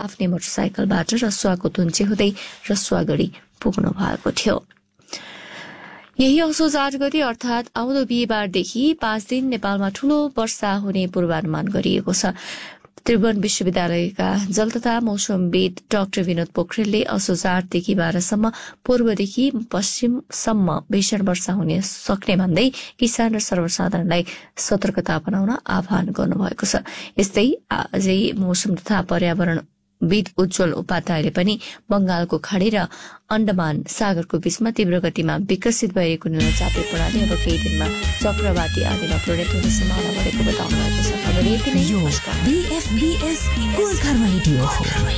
आफ्नै मोटरसाइकलबाट रसुवाको थुन्चे हुँदै रसुवागढी पुग्नु भएको थियो। यही असोज 8 गते अर्थात आउँदो बिहीबारदेखि 5 दिन नेपालमा ठूलो वर्षा हुने पूर्वानुमान गरिएको छ। त्रिभुवन विश्वविद्यालयका जल तथा मौसमविद डाक्टर विनोद पोखरेलले असोज 8 देखि 12 सम्म पूर्वदेखि पश्चिमसम्म भीषण वर्षा हुने सक्ने भन्दै किसान र सर्वसाधारणलाई सतर्कता अपनाउन आह्वान गर्नुभएको छ। यस्तै आजै मौसम तथा पर्यावरणविद उज्जवल उपाध्यायले पनि बंगालको खाड़ी र अण्डमान सागरको बीचमा तीव्र गतिमा विकसित भएको निम्नचापी प्रणाली अब केही दिनमा चक्रवाती आदिमा परिणत हुने सम्भावना बढेको बताउनु भएको छ।